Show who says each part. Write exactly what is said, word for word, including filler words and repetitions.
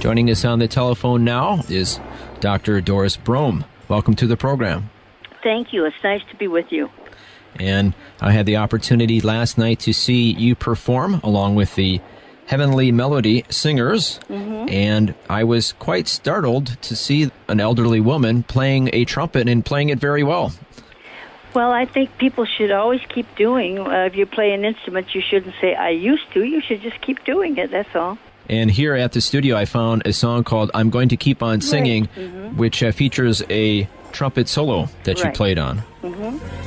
Speaker 1: Joining us on the telephone now is Doctor Doris Brome. Welcome to the program.
Speaker 2: Thank you. It's nice to be with you.
Speaker 1: And I had the opportunity last night to see you perform along with the Heavenly Melody Singers, mm-hmm. and I was quite startled to see an elderly woman playing a trumpet and playing it very well.
Speaker 2: Well, I think people should always keep doing. Uh, if you play an instrument, you shouldn't say, I used to. You should just keep doing it, that's all.
Speaker 1: And here at the studio, I found a song called I'm Going to Keep On Singing, right. mm-hmm. which uh, features a trumpet solo that right. you played on.
Speaker 2: Mm-hmm.